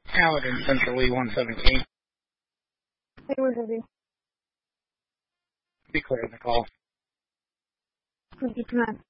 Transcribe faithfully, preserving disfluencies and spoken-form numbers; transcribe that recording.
Howard in Central E one seventeen. Hey, where's Heavy? Be clear in the call. Thank you, Command.